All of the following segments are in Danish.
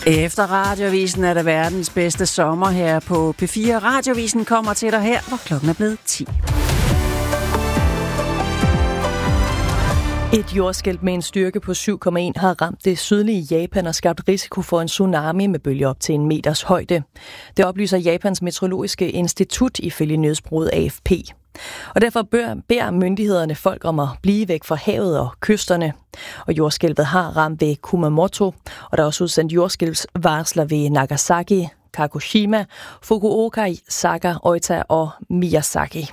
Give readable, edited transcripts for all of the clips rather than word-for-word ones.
Efter Radiovisen er det verdens bedste sommer her på P4. Radiovisen kommer til dig her, hvor klokken er blevet 10. Et jordskælv med en styrke på 7,1 har ramt det sydlige Japan og skabt risiko for en tsunami med bølger op til 1 meters højde. Det oplyser Japans meteorologiske institut ifølge nyhedsbureauet AFP. Og derfor beder myndighederne folk om at blive væk fra havet og kysterne. Og jordskælvet har ramt ved Kumamoto, og der er også udsendt jordskælvsvarsler ved Nagasaki, Kagoshima, Fukuoka, Saga, Oita og Miyazaki.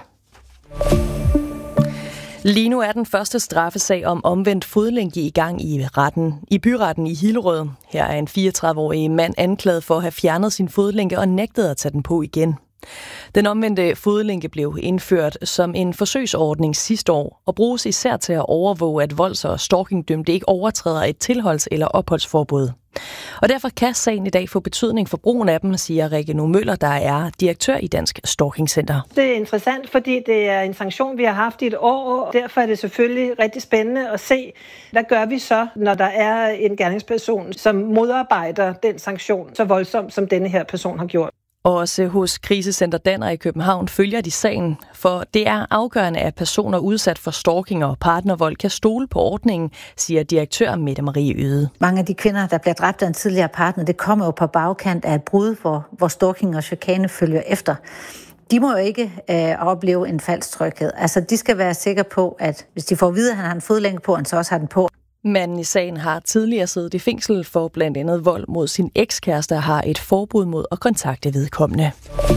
Lige nu er den første straffesag om omvendt fodlænke i gang i byretten i Hillerød. Her er en 34-årig mand anklaget for at have fjernet sin fodlænke og nægtet at tage den på igen. Den omvendte fodlænke blev indført som en forsøgsordning sidste år og bruges især til at overvåge, at volds- og stalkingdømte ikke overtræder et tilholds- eller opholdsforbud. Og derfor kan sagen i dag få betydning for brugen af dem, siger Rikke Nu Møller, der er direktør i Dansk Stalking Center. Det er interessant, fordi det er en sanktion, vi har haft i et år. Derfor er det selvfølgelig rigtig spændende at se, hvad gør vi så, når der er en gerningsperson, som modarbejder den sanktion så voldsomt, som denne her person har gjort. Også hos Krisecenter Danner i København følger de sagen, for det er afgørende, at personer udsat for stalking og partnervold kan stole på ordningen, siger direktør Mette Marie Yde. Mange af de kvinder, der bliver dræbt af en tidligere partner, det kommer jo på bagkant af et brud, hvor stalking og chikane følger efter. De må jo ikke opleve en falsk tryghed. Altså, de skal være sikre på, at hvis de får at vide, at han har en fodlænke på, han så også har den på. Manden i sagen har tidligere siddet i fængsel for blandt andet vold mod sin ekskæreste og har et forbud mod at kontakte vedkommende.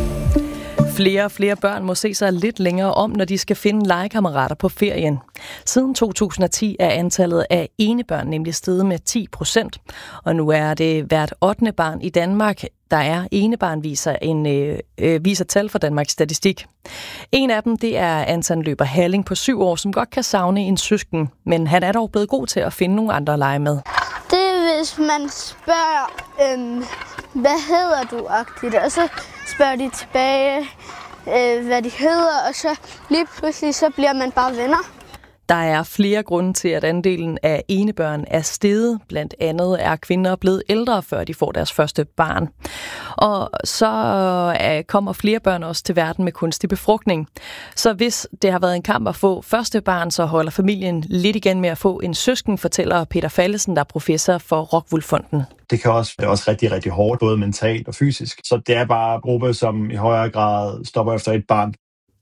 Flere og flere børn må se sig lidt længere om, når de skal finde legekammerater på ferien. Siden 2010 er antallet af enebørn nemlig steget med 10%, og nu er det hvert 8. barn i Danmark, der er enebarn, viser tal fra Danmarks Statistik. En af dem, det er Anton Løber Halling på 7 år, som godt kan savne en søsken, men han er dog blevet god til at finde nogle andre at lege med. Det er, hvis man spørger, hvad hedder du-agtigt, og så spørger de tilbage, hvad de hedder, og så lige pludselig så bliver man bare venner. Der er flere grunde til, at andelen af enebørn er steget. Blandt andet er kvinder blevet ældre, før de får deres første barn. Og så kommer flere børn også til verden med kunstig befrugtning. Så hvis det har været en kamp at få første barn, så holder familien lidt igen med at få en søsken, fortæller Peter Fallesen, der er professor for Rockwool Fonden. Det kan også være rigtig, rigtig hårdt, både mentalt og fysisk. Så det er bare en gruppe, som i højere grad stopper efter et barn.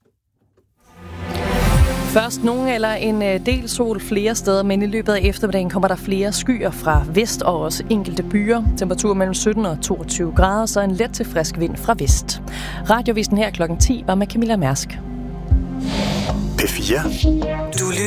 Først nogen eller en del sol flere steder, men i løbet af eftermiddagen kommer der flere skyer fra vest og også enkelte byer. Temperatur mellem 17 og 22 grader, så en let til frisk vind fra vest. Radiovisen her klokken 10 var med Camilla Mærsk. P4. Du